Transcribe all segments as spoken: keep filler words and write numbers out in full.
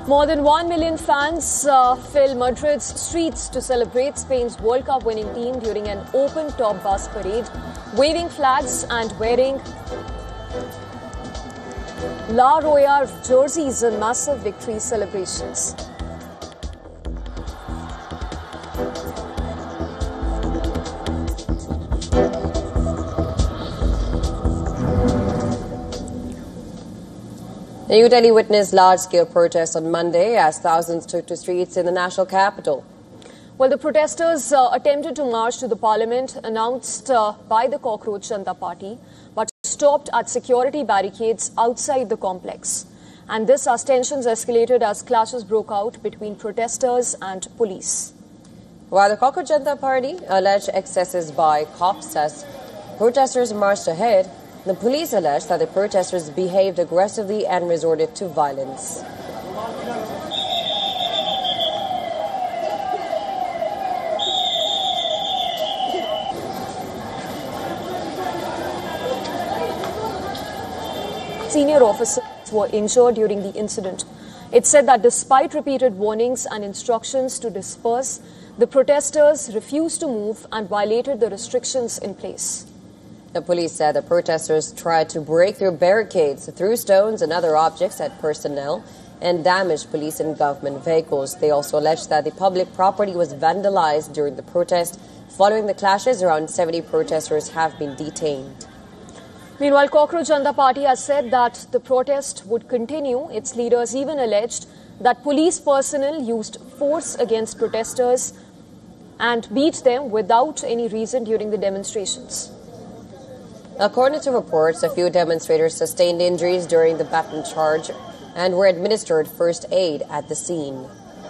More than one million fans uh, fill Madrid's streets to celebrate Spain's World Cup winning team during an open-top bus parade, waving flags and wearing La Roya jerseys in massive victory celebrations. New Delhi witnessed large-scale protests on Monday as thousands took to streets in the national capital. Well, the protesters uh, attempted to march to the parliament announced uh, by the Cockroach Janata Party, but stopped at security barricades outside the complex. And this as tensions escalated as clashes broke out between protesters and police. While the Cockroach Janata Party alleged excesses by cops as protesters marched ahead, the police alleged that the protesters behaved aggressively and resorted to violence. Senior officers were injured during the incident. It said that despite repeated warnings and instructions to disperse, the protesters refused to move and violated the restrictions in place. The police said the protesters tried to break through barricades, threw stones and other objects at personnel, and damaged police and government vehicles. They also alleged that the public property was vandalized during the protest. Following the clashes, around seventy protesters have been detained. Meanwhile, Cockroach Janata Party has said that the protest would continue. Its leaders even alleged that police personnel used force against protesters and beat them without any reason during the demonstrations. According to reports, a few demonstrators sustained injuries during the baton charge and were administered first aid at the scene.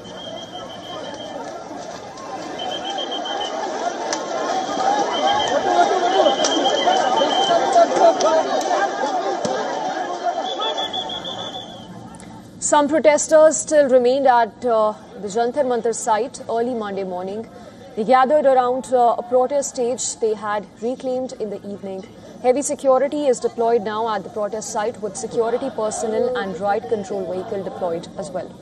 Some protesters still remained at uh, the Jantar Mantar site early Monday morning. They gathered around uh, a protest stage they had reclaimed in the evening. Heavy security is deployed now at the protest site with security personnel and riot control vehicle deployed as well.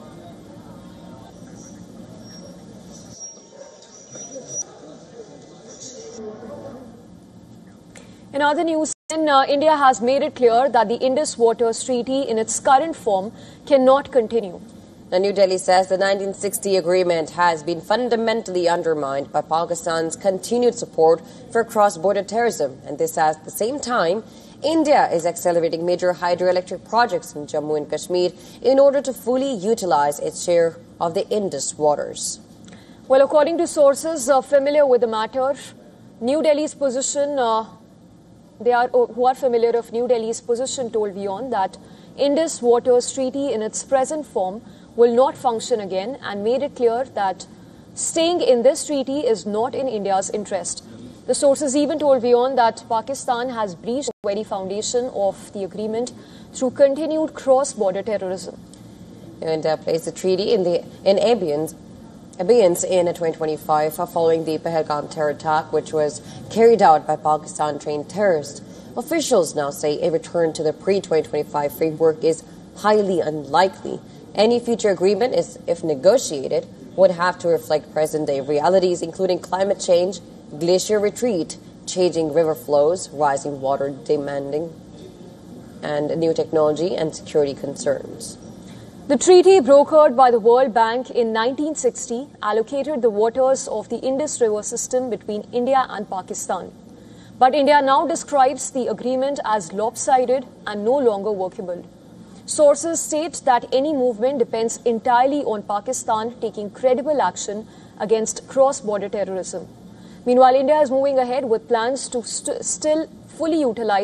In other news, uh, India has made it clear that the Indus Waters Treaty in its current form cannot continue. Now, New Delhi says the nineteen sixty agreement has been fundamentally undermined by Pakistan's continued support for cross-border terrorism. And this at the same time, India is accelerating major hydroelectric projects in Jammu and Kashmir in order to fully utilize its share of the Indus waters. Well, according to sources uh, familiar with the matter, New Delhi's position, uh, they are who are familiar of New Delhi's position told WION that Indus Waters Treaty in its present form will not function again and made it clear that staying in this treaty is not in India's interest. The sources even told WION that Pakistan has breached the very foundation of the agreement through continued cross-border terrorism. India placed the treaty in the in abeyance, abeyance in twenty twenty-five following the Pahalgam terror attack, which was carried out by Pakistan-trained terrorists. Officials now say a return to the pre twenty twenty-five framework is highly unlikely. Any future agreement, is, if negotiated, would have to reflect present-day realities, including climate change, glacier retreat, changing river flows, rising water demanding, and new technology and security concerns. The treaty brokered by the World Bank in nineteen sixty allocated the waters of the Indus River system between India and Pakistan. But India now describes the agreement as lopsided and no longer workable. Sources state that any movement depends entirely on Pakistan taking credible action against cross-border terrorism. Meanwhile, India is moving ahead with plans to st- still fully utilize